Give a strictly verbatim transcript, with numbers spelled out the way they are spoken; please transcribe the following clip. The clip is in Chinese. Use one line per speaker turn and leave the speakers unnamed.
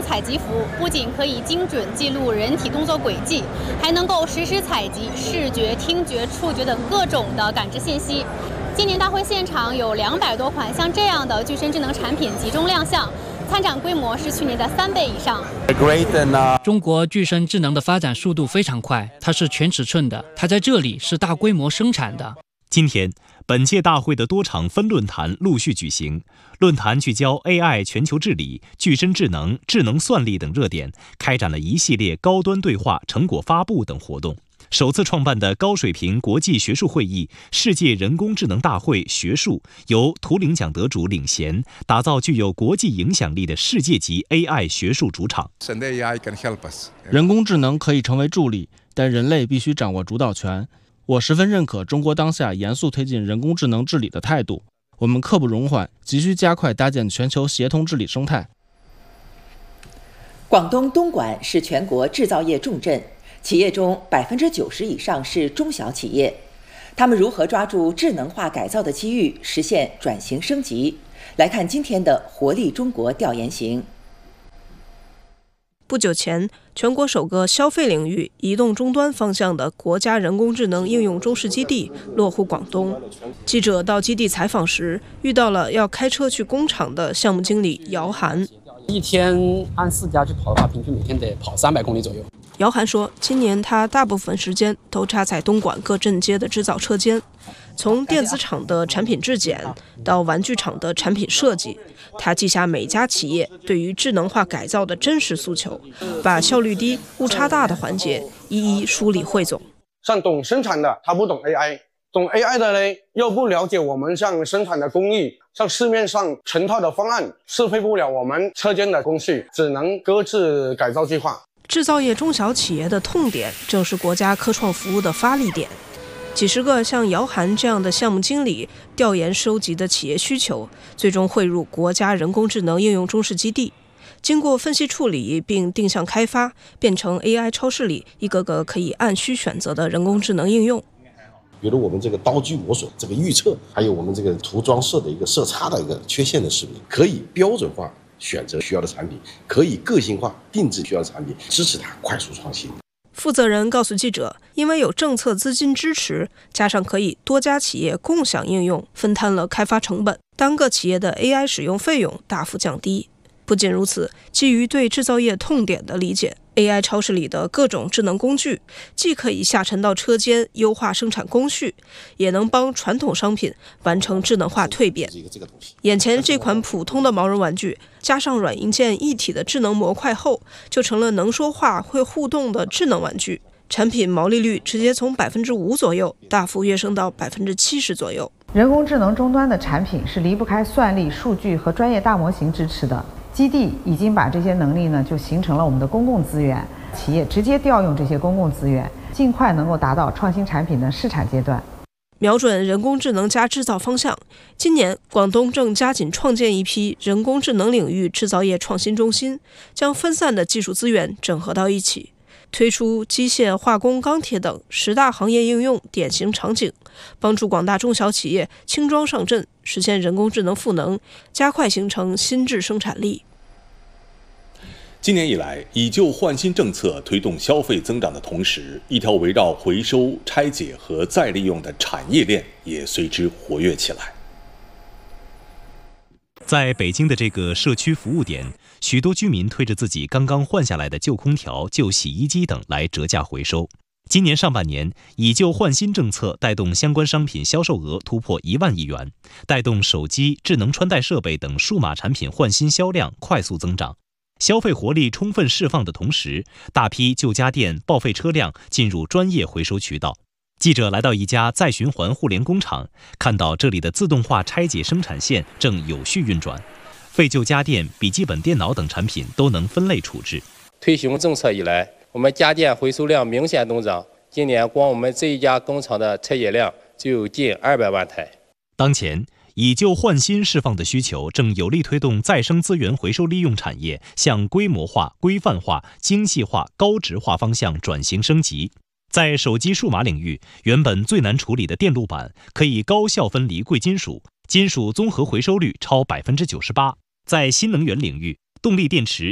采集服不仅可以精准记录人体动作轨迹，还能够实时采集视觉、听觉、触觉等各种的感知信息。今年大会现场有两百多款像这样的具身智能产品集中亮相，参展规模是去年的三倍以上。
中国具身智能的发展速度非常快，它是全尺寸的，它在这里是大规模生产的。
今天，本届大会的多场分论坛陆续举行，论坛聚焦 A I 全球治理、具身智能、智能算力等热点，开展了一系列高端对话、成果发布等活动。首次创办的高水平国际学术会议——世界人工智能大会学术，由图灵奖得主领衔，打造具有国际影响力的世界级 A I 学术主场。
人工智能可以成为助力，但人类必须掌握主导权。我十分认可中国当下严肃推进人工智能治理的态度，我们刻不容缓，急需加快搭建全球协同治理生态。
广东东莞是全国制造业重镇，企业中百分之九十以上是中小企业，他们如何抓住智能化改造的机遇，实现转型升级？来看今天的活力中国调研行。
不久前，全国首个消费领域移动终端方向的国家人工智能应用中试基地落户广东。记者到基地采访时，遇到了要开车去工厂的项目经理姚涵。
一天按四家去跑的话，平均每天得跑三百公里左右。
姚涵说，今年他大部分时间都插在东莞各镇街的制造车间，从电子厂的产品质检到玩具厂的产品设计，他记下每家企业对于智能化改造的真实诉求，把效率低、误差大的环节一一梳理汇总。
像懂生产的他不懂 A I， 懂 A I 的呢又不了解我们像生产的工艺，像市面上成套的方案适配不了我们车间的工序，只能搁置改造计划。
制造业中小企业的痛点正是国家科创服务的发力点。几十个像姚涵这样的项目经理调研收集的企业需求，最终汇入国家人工智能应用中试基地，经过分析处理并定向开发，变成 A I 超市里一个个可以按需选择的人工智能应用。
比如我们这个刀具磨损这个预测，还有我们这个涂装色的一个色差的一个缺陷的识别，可以标准化选择需要的产品，可以个性化定制需要的产品，支持它快速创新。
负责人告诉记者，因为有政策资金支持，加上可以多家企业共享应用，分摊了开发成本，单个企业的 A I 使用费用大幅降低。不仅如此，基于对制造业痛点的理解， A I 超市里的各种智能工具既可以下沉到车间优化生产工序，也能帮传统商品完成智能化蜕变。眼前这款普通的毛绒玩具，加上软硬件一体的智能模块后，就成了能说话会互动的智能玩具，产品毛利率直接从百分之五左右大幅跃升到百分之七十左右。
人工智能终端的产品是离不开算力、数据和专业大模型支持的。基地已经把这些能力呢，就形成了我们的公共资源，企业直接调用这些公共资源，尽快能够达到创新产品的试产阶段。
瞄准人工智能加制造方向，今年广东正加紧创建一批人工智能领域制造业创新中心，将分散的技术资源整合到一起，推出机械、化工、钢铁等十大行业应用典型场景，帮助广大中小企业轻装上阵，实现人工智能赋能，加快形成新质生产力。
今年以来，以旧换新政策推动消费增长的同时，一条围绕回收、拆解和再利用的产业链也随之活跃起来。
在北京的这个社区服务点，许多居民推着自己刚刚换下来的旧空调、旧洗衣机等来折价回收。今年上半年，以旧换新政策带动相关商品销售额突破一万亿元，带动手机、智能穿戴设备等数码产品换新销量快速增长。消费活力充分释放的同时，大批旧家电、报废车辆进入专业回收渠道。记者来到一家再循环互联工厂，看到这里的自动化拆解生产线正有序运转，废旧家电、笔记本电脑等产品都能分类处置。
推行政策以来，我们家电回收量明显增长，今年光我们这一家工厂的拆解量就有近二百万台。
当前，以旧换新释放的需求正有力推动再生资源回收利用产业向规模化、规范化、精细化、高值化方向转型升级。在手机数码领域，原本最难处理的电路板可以高效分离贵金属，金属综合回收率超百分之九十八。在新能源领域，动力电池